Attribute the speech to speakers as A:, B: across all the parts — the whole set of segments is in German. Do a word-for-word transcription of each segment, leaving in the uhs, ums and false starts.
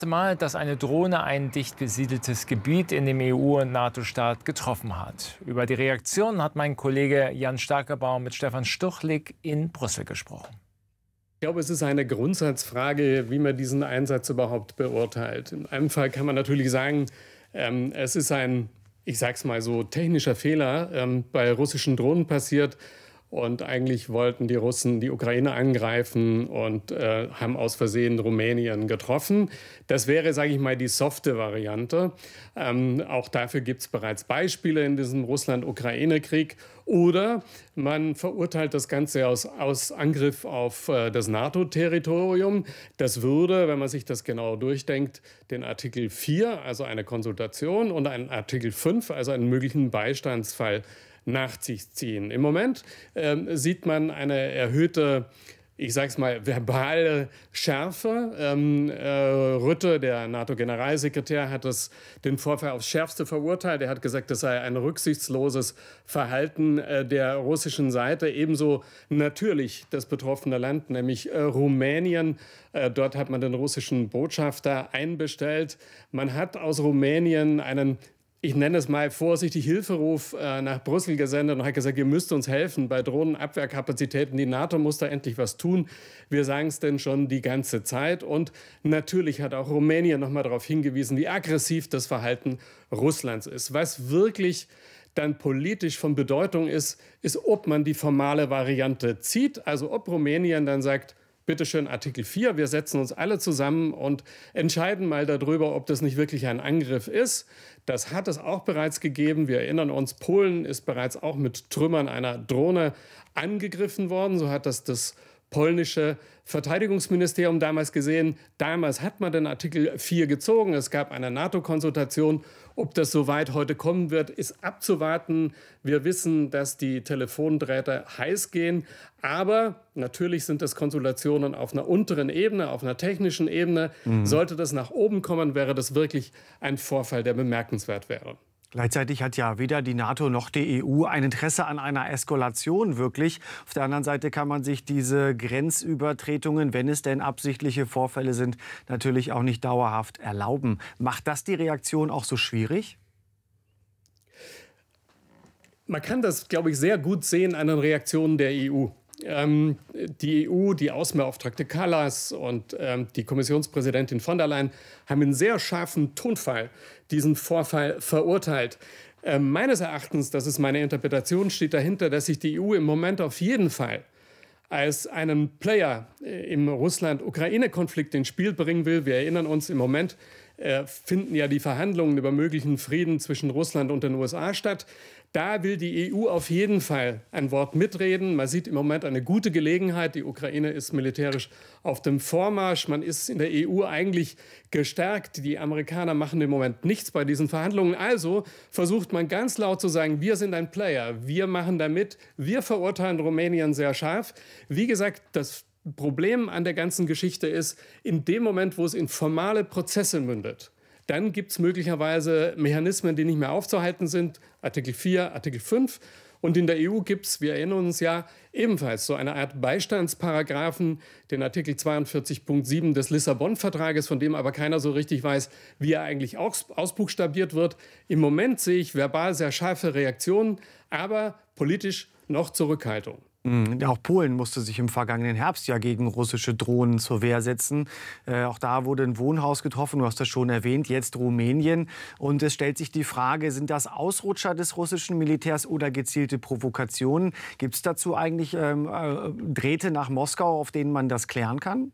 A: Mal, dass eine Drohne ein dicht besiedeltes Gebiet in dem E U- und NATO-Staat getroffen hat. Über die Reaktion hat mein Kollege Jan Starkerbaum mit Stefan Stuchlik in Brüssel gesprochen.
B: Ich glaube, es ist eine Grundsatzfrage, wie man diesen Einsatz überhaupt beurteilt. In einem Fall kann man natürlich sagen, ähm, es ist ein, ich sage es mal so, technischer Fehler ähm, bei russischen Drohnen passiert. Und eigentlich wollten die Russen die Ukraine angreifen und äh, haben aus Versehen Rumänien getroffen. Das wäre, sage ich mal, die softe Variante. Ähm, auch dafür gibt es bereits Beispiele in diesem Russland-Ukraine-Krieg. Oder man verurteilt das Ganze aus, aus Angriff auf äh, das NATO-Territorium. Das würde, wenn man sich das genau durchdenkt, den Artikel vier, also eine Konsultation, und einen Artikel fünf, also einen möglichen Beistandsfall, nach sich ziehen. Im Moment ähm, sieht man eine erhöhte, ich sage es mal, verbale Schärfe. Ähm, äh, Rutte, der NATO-Generalsekretär, hat das, den Vorfall aufs Schärfste verurteilt. Er hat gesagt, das sei ein rücksichtsloses Verhalten äh, der russischen Seite. Ebenso natürlich das betroffene Land, nämlich äh, Rumänien. Äh, dort hat man den russischen Botschafter einbestellt. Man hat aus Rumänien einen, ich nenne es mal vorsichtig, Hilferuf äh, nach Brüssel gesendet und hat gesagt, ihr müsst uns helfen bei Drohnenabwehrkapazitäten. Die NATO muss da endlich was tun. Wir sagen es denn schon die ganze Zeit. Und natürlich hat auch Rumänien noch mal darauf hingewiesen, wie aggressiv das Verhalten Russlands ist. Was wirklich dann politisch von Bedeutung ist, ist, ob man die formale Variante zieht. Also ob Rumänien dann sagt, bitte schön, Artikel vier, wir setzen uns alle zusammen und entscheiden mal darüber, ob das nicht wirklich ein Angriff ist. Das hat es auch bereits gegeben. Wir erinnern uns, Polen ist bereits auch mit Trümmern einer Drohne angegriffen worden. So hat das das polnische Verteidigungsministerium damals gesehen. Damals hat man den Artikel vier gezogen. Es gab eine NATO-Konsultation. Ob das so weit heute kommen wird, ist abzuwarten. Wir wissen, dass die Telefondrähte heiß gehen. Aber natürlich sind das Konsultationen auf einer unteren Ebene, auf einer technischen Ebene. Mhm. Sollte das nach oben kommen, wäre das wirklich ein Vorfall, der bemerkenswert wäre.
C: Gleichzeitig hat ja weder die NATO noch die E U ein Interesse an einer Eskalation wirklich. Auf der anderen Seite kann man sich diese Grenzübertretungen, wenn es denn absichtliche Vorfälle sind, natürlich auch nicht dauerhaft erlauben. Macht das die Reaktion auch so schwierig?
B: Man kann das, glaube ich, sehr gut sehen an den Reaktionen der E U. Ähm, die E U, die Außenbeauftragte Kallas und ähm, die Kommissionspräsidentin von der Leyen haben in sehr scharfem Tonfall diesen Vorfall verurteilt. Äh, meines Erachtens, das ist meine Interpretation, steht dahinter, dass sich die E U im Moment auf jeden Fall als einen Player äh, im Russland-Ukraine-Konflikt ins Spiel bringen will. Wir erinnern uns, im Moment äh, finden ja die Verhandlungen über möglichen Frieden zwischen Russland und den U S A statt. Da will die E U auf jeden Fall ein Wort mitreden. Man sieht im Moment eine gute Gelegenheit. Die Ukraine ist militärisch auf dem Vormarsch. Man ist in der E U eigentlich gestärkt. Die Amerikaner machen im Moment nichts bei diesen Verhandlungen. Also versucht man ganz laut zu sagen, wir sind ein Player, wir machen da mit, wir verurteilen Rumänien sehr scharf. Wie gesagt, das Problem an der ganzen Geschichte ist, in dem Moment, wo es in formale Prozesse mündet, dann gibt es möglicherweise Mechanismen, die nicht mehr aufzuhalten sind. Artikel vier, Artikel fünf. Und in der E U gibt es, wir erinnern uns ja, ebenfalls so eine Art Beistandsparagraphen, den Artikel zweiundvierzig Punkt sieben des Lissabon-Vertrages, von dem aber keiner so richtig weiß, wie er eigentlich aus, ausbuchstabiert wird. Im Moment sehe ich verbal sehr scharfe Reaktionen, aber politisch noch Zurückhaltung.
C: Auch Polen musste sich im vergangenen Herbst ja gegen russische Drohnen zur Wehr setzen. Äh, auch da wurde ein Wohnhaus getroffen, du hast das schon erwähnt, jetzt Rumänien. Und es stellt sich die Frage, sind das Ausrutscher des russischen Militärs oder gezielte Provokationen? Gibt es dazu eigentlich ähm, äh, Drähte nach Moskau, auf denen man das klären kann?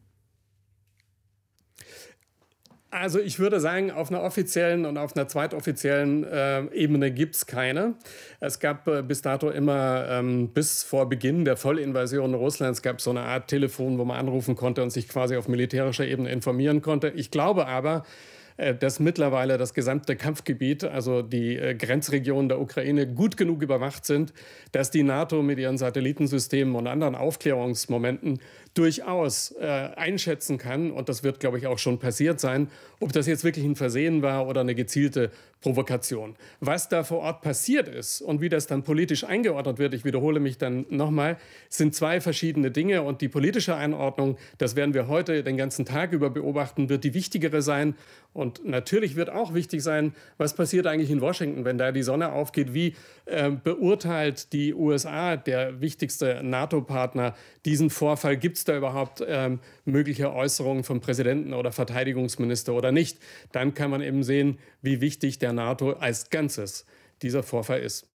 B: Also ich würde sagen, auf einer offiziellen und auf einer zweitoffiziellen äh, Ebene gibt es keine. Es gab äh, bis dato immer, ähm, bis vor Beginn der Vollinvasion Russlands, gab es so eine Art Telefon, wo man anrufen konnte und sich quasi auf militärischer Ebene informieren konnte. Ich glaube aber, dass mittlerweile das gesamte Kampfgebiet, also die Grenzregionen der Ukraine, gut genug überwacht sind, dass die NATO mit ihren Satellitensystemen und anderen Aufklärungsmomenten durchaus äh, einschätzen kann, und das wird, glaube ich, auch schon passiert sein, ob das jetzt wirklich ein Versehen war oder eine gezielte Provokation. Was da vor Ort passiert ist und wie das dann politisch eingeordnet wird, ich wiederhole mich dann nochmal, sind zwei verschiedene Dinge, und die politische Einordnung, das werden wir heute den ganzen Tag über beobachten, wird die wichtigere sein. Und natürlich wird auch wichtig sein, was passiert eigentlich in Washington, wenn da die Sonne aufgeht, wie äh, beurteilt die U S A, der wichtigste NATO-Partner, diesen Vorfall. Gibt es da überhaupt ähm, mögliche Äußerungen vom Präsidenten oder Verteidigungsminister oder nicht? Dann kann man eben sehen, wie wichtig der NATO als Ganzes dieser Vorfall ist.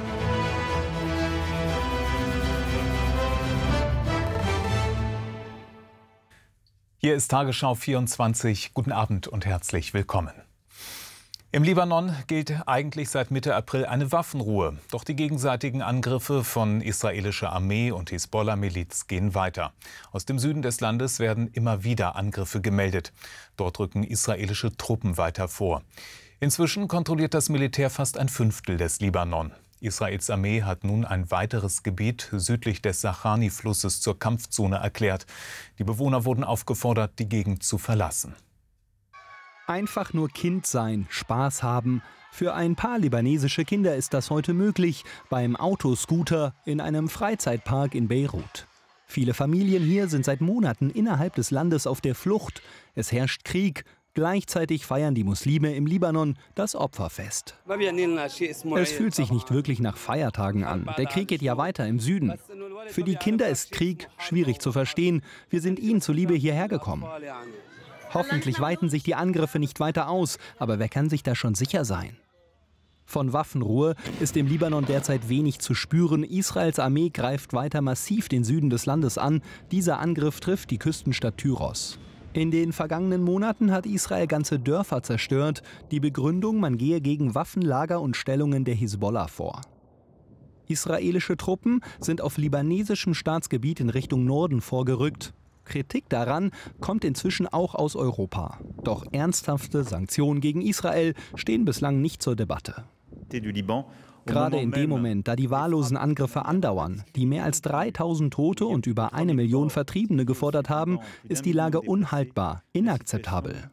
D: Hier ist Tagesschau vierundzwanzig. Guten Abend und herzlich willkommen. Im Libanon gilt eigentlich seit Mitte April eine Waffenruhe. Doch die gegenseitigen Angriffe von israelischer Armee und Hisbollah-Miliz gehen weiter. Aus dem Süden des Landes werden immer wieder Angriffe gemeldet. Dort rücken israelische Truppen weiter vor. Inzwischen kontrolliert das Militär fast ein Fünftel des Libanon. Israels Armee hat nun ein weiteres Gebiet südlich des Sachani-Flusses zur Kampfzone erklärt. Die Bewohner wurden aufgefordert, die Gegend zu verlassen.
E: Einfach nur Kind sein, Spaß haben. Für ein paar libanesische Kinder ist das heute möglich, beim Autoscooter in einem Freizeitpark in Beirut. Viele Familien hier sind seit Monaten innerhalb des Landes auf der Flucht. Es herrscht Krieg. Gleichzeitig feiern die Muslime im Libanon das Opferfest. Es fühlt sich nicht wirklich nach Feiertagen an. Der Krieg geht ja weiter im Süden. Für die Kinder ist Krieg schwierig zu verstehen. Wir sind ihnen zuliebe hierher gekommen. Hoffentlich weiten sich die Angriffe nicht weiter aus, aber wer kann sich da schon sicher sein? Von Waffenruhe ist im Libanon derzeit wenig zu spüren. Israels Armee greift weiter massiv den Süden des Landes an. Dieser Angriff trifft die Küstenstadt Tyros. In den vergangenen Monaten hat Israel ganze Dörfer zerstört. Die Begründung, man gehe gegen Waffenlager und Stellungen der Hisbollah vor. Israelische Truppen sind auf libanesischem Staatsgebiet in Richtung Norden vorgerückt. Kritik daran kommt inzwischen auch aus Europa. Doch ernsthafte Sanktionen gegen Israel stehen bislang nicht zur Debatte. Gerade in dem Moment, da die wahllosen Angriffe andauern, die mehr als dreitausend Tote und über eine Million Vertriebene gefordert haben, ist die Lage unhaltbar, inakzeptabel.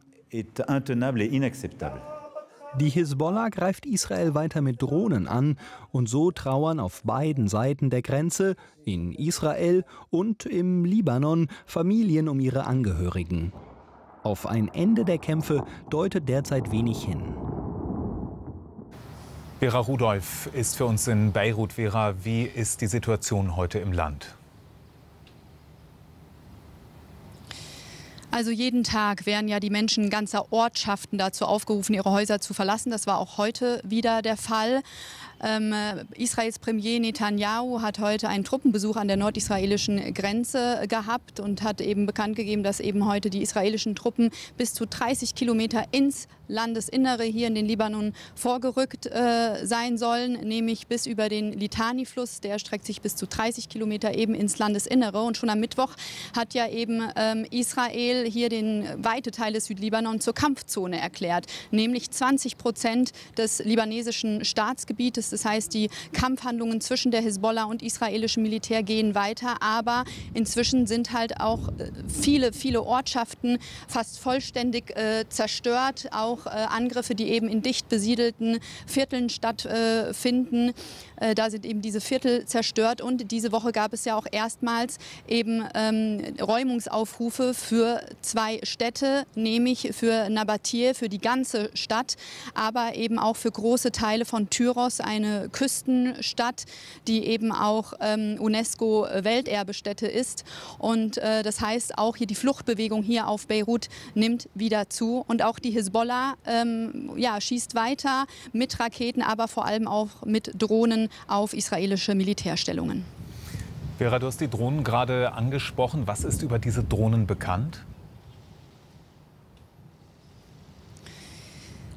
E: Die Hisbollah greift Israel weiter mit Drohnen an, und so trauern auf beiden Seiten der Grenze, in Israel und im Libanon, Familien um ihre Angehörigen. Auf ein Ende der Kämpfe deutet derzeit wenig hin.
D: Vera Rudolph ist für uns in Beirut. Vera, wie ist die Situation heute im Land?
F: Also jeden Tag werden ja die Menschen ganzer Ortschaften dazu aufgerufen, ihre Häuser zu verlassen. Das war auch heute wieder der Fall. Ähm, Israels Premier Netanyahu hat heute einen Truppenbesuch an der nordisraelischen Grenze gehabt und hat eben bekannt gegeben, dass eben heute die israelischen Truppen bis zu dreißig Kilometer ins Landesinnere hier in den Libanon vorgerückt äh, sein sollen, nämlich bis über den Litani-Fluss. Der streckt sich bis zu dreißig Kilometer eben ins Landesinnere. Und schon am Mittwoch hat ja eben ähm, Israel hier den weite Teil des Südlibanon zur Kampfzone erklärt, nämlich zwanzig Prozent des libanesischen Staatsgebietes. Das heißt, die Kampfhandlungen zwischen der Hisbollah und israelischem Militär gehen weiter. Aber inzwischen sind halt auch viele, viele Ortschaften fast vollständig äh, zerstört. Auch äh, Angriffe, die eben in dicht besiedelten Vierteln stattfinden. Äh, da sind eben diese Viertel zerstört. Und diese Woche gab es ja auch erstmals eben ähm, Räumungsaufrufe für zwei Städte, nämlich für Nabatir, für die ganze Stadt, aber eben auch für große Teile von Tyros, eine Küstenstadt, die eben auch ähm, UNESCO-Welterbestätte ist. Und äh, das heißt, auch hier die Fluchtbewegung hier auf Beirut nimmt wieder zu. Und auch die Hisbollah ähm, ja, schießt weiter mit Raketen, aber vor allem auch mit Drohnen auf israelische Militärstellungen.
D: Vera, du hast die Drohnen gerade angesprochen. Was ist über diese Drohnen bekannt?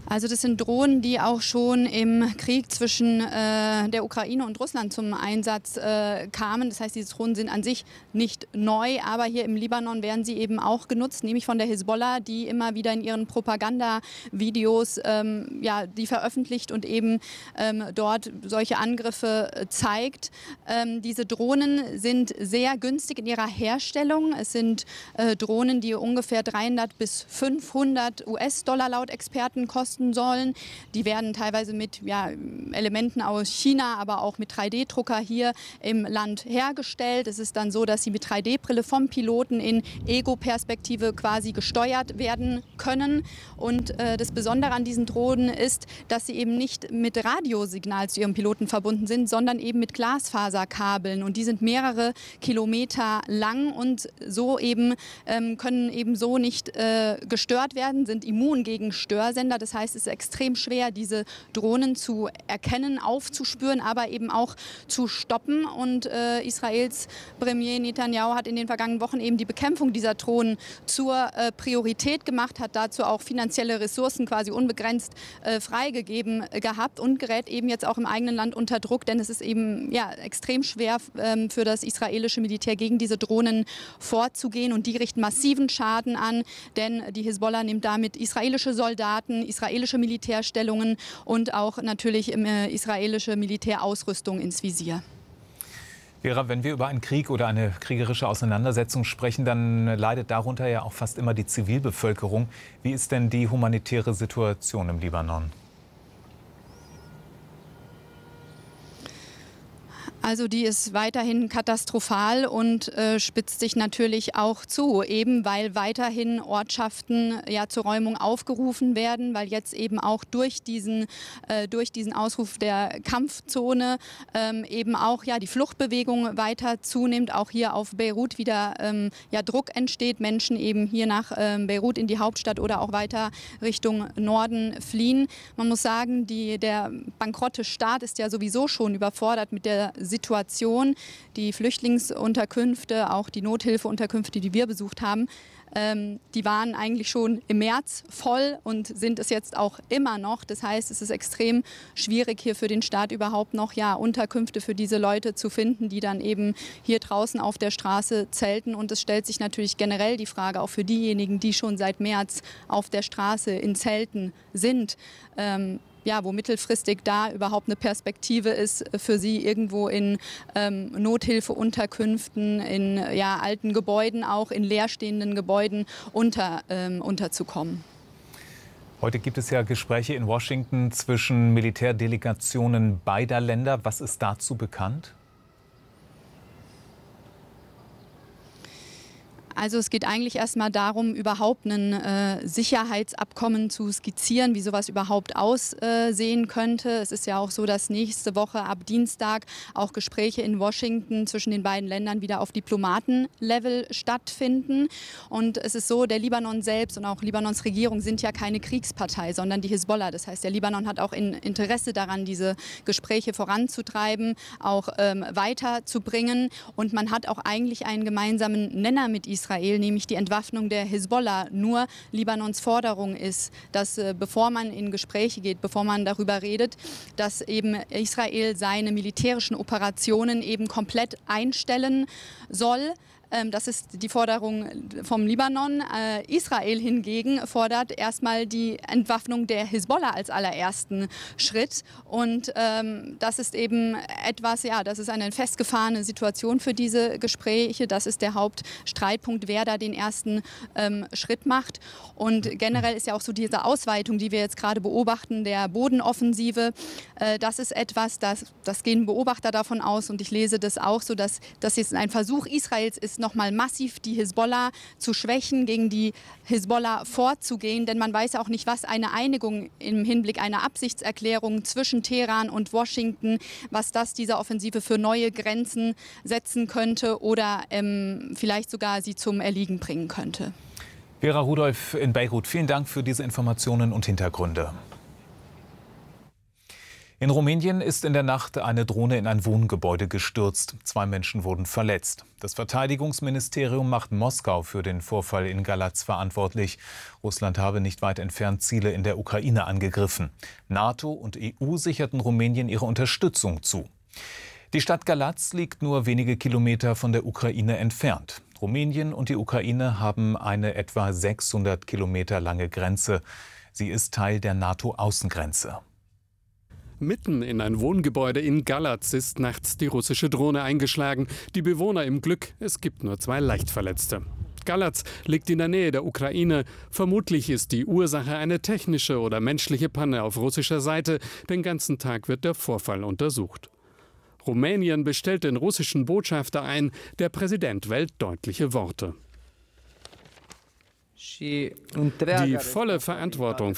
F: Also das sind Drohnen, die auch schon im Krieg zwischen äh, der Ukraine und Russland zum Einsatz äh, kamen. Das heißt, diese Drohnen sind an sich nicht neu, aber hier im Libanon werden sie eben auch genutzt, nämlich von der Hisbollah, die immer wieder in ihren Propagandavideos ähm, ja, die veröffentlicht und eben ähm, dort solche Angriffe zeigt. Ähm, diese Drohnen sind sehr günstig in ihrer Herstellung. Es sind äh, Drohnen, die ungefähr dreihundert bis fünfhundert US-Dollar laut Experten kosten sollen. Die werden teilweise mit ja, Elementen aus China, aber auch mit drei D Drucker hier im Land hergestellt. Es ist dann so, dass sie mit drei D Brille vom Piloten in Ego-Perspektive quasi gesteuert werden können. Und äh, das Besondere an diesen Drohnen ist, dass sie eben nicht mit Radiosignal zu ihrem Piloten verbunden sind, sondern eben mit Glasfaserkabeln. Und die sind mehrere Kilometer lang und so eben ähm, können eben so nicht äh, gestört werden, sind immun gegen Störsender. Das heißt, es ist extrem schwer, diese Drohnen zu erkennen, aufzuspüren, aber eben auch zu stoppen. Und äh, Israels Premier Netanyahu hat in den vergangenen Wochen eben die Bekämpfung dieser Drohnen zur äh, Priorität gemacht, hat dazu auch finanzielle Ressourcen quasi unbegrenzt äh, freigegeben äh, gehabt und gerät eben jetzt auch im eigenen Land unter Druck, denn es ist eben ja, extrem schwer ähm, für das israelische Militär gegen diese Drohnen vorzugehen und die richten massiven Schaden an, denn die Hisbollah nimmt damit israelische Soldaten, israelische Militärstellungen und auch natürlich äh, israelische Militärausrüstung ins Visier.
D: Vera, wenn wir über einen Krieg oder eine kriegerische Auseinandersetzung sprechen, dann leidet darunter ja auch fast immer die Zivilbevölkerung. Wie ist denn die humanitäre Situation im Libanon?
F: Also die ist weiterhin katastrophal und äh, spitzt sich natürlich auch zu, eben weil weiterhin Ortschaften ja zur Räumung aufgerufen werden, weil jetzt eben auch durch diesen, äh, durch diesen Ausruf der Kampfzone ähm, eben auch ja, die Fluchtbewegung weiter zunimmt, auch hier auf Beirut wieder ähm, ja, Druck entsteht, Menschen eben hier nach ähm, Beirut in die Hauptstadt oder auch weiter Richtung Norden fliehen. Man muss sagen, die, der bankrotte Staat ist ja sowieso schon überfordert mit der Situation. Die Flüchtlingsunterkünfte, auch die Nothilfeunterkünfte, die wir besucht haben, ähm, die waren eigentlich schon im März voll und sind es jetzt auch immer noch. Das heißt, es ist extrem schwierig hier für den Staat überhaupt noch ja, Unterkünfte für diese Leute zu finden, die dann eben hier draußen auf der Straße zelten. Und es stellt sich natürlich generell die Frage, auch für diejenigen, die schon seit März auf der Straße in Zelten sind, ähm, ja, wo mittelfristig da überhaupt eine Perspektive ist, für sie irgendwo in ähm, Nothilfeunterkünften, in ja, alten Gebäuden, auch in leerstehenden Gebäuden unter, ähm, unterzukommen.
D: Heute gibt es ja Gespräche in Washington zwischen Militärdelegationen beider Länder. Was ist dazu bekannt?
F: Also es geht eigentlich erstmal darum, überhaupt ein äh, Sicherheitsabkommen zu skizzieren, wie sowas überhaupt aussehen könnte. Es ist ja auch so, dass nächste Woche ab Dienstag auch Gespräche in Washington zwischen den beiden Ländern wieder auf Diplomatenlevel stattfinden. Und es ist so, der Libanon selbst und auch Libanons Regierung sind ja keine Kriegspartei, sondern die Hisbollah. Das heißt, der Libanon hat auch in Interesse daran, diese Gespräche voranzutreiben, auch ähm, weiterzubringen. Und man hat auch eigentlich einen gemeinsamen Nenner mit Israel. Israel, nämlich die Entwaffnung der Hisbollah. Nur Libanons Forderung ist, dass äh, bevor man in Gespräche geht, bevor man darüber redet, dass eben Israel seine militärischen Operationen eben komplett einstellen soll. Das ist die Forderung vom Libanon. Israel hingegen fordert erstmal die Entwaffnung der Hisbollah als allerersten Schritt. Und ähm, das ist eben etwas, ja, das ist eine festgefahrene Situation für diese Gespräche. Das ist der Hauptstreitpunkt, wer da den ersten ähm, Schritt macht. Und generell ist ja auch so diese Ausweitung, die wir jetzt gerade beobachten, der Bodenoffensive. Äh, das ist etwas, das, das gehen Beobachter davon aus. Und ich lese das auch so, dass das jetzt ein Versuch Israels ist, nochmal massiv die Hisbollah zu schwächen, gegen die Hisbollah vorzugehen. Denn man weiß auch nicht, was eine Einigung im Hinblick einer Absichtserklärung zwischen Teheran und Washington, was das dieser Offensive für neue Grenzen setzen könnte oder ähm, vielleicht sogar sie zum Erliegen bringen könnte.
D: Vera Rudolph in Beirut, vielen Dank für diese Informationen und Hintergründe. In Rumänien ist in der Nacht eine Drohne in ein Wohngebäude gestürzt. Zwei Menschen wurden verletzt. Das Verteidigungsministerium macht Moskau für den Vorfall in Galatz verantwortlich. Russland habe nicht weit entfernt Ziele in der Ukraine angegriffen. NATO und E U sicherten Rumänien ihre Unterstützung zu. Die Stadt Galatz liegt nur wenige Kilometer von der Ukraine entfernt. Rumänien und die Ukraine haben eine etwa sechshundert Kilometer lange Grenze. Sie ist Teil der NATO-Außengrenze.
B: Mitten in ein Wohngebäude in Galatz ist nachts die russische Drohne eingeschlagen. Die Bewohner im Glück, es gibt nur zwei Leichtverletzte. Galatz liegt in der Nähe der Ukraine. Vermutlich ist die Ursache eine technische oder menschliche Panne auf russischer Seite. Den ganzen Tag wird der Vorfall untersucht. Rumänien bestellt den russischen Botschafter ein. Der Präsident wählt deutliche Worte. Die volle Verantwortung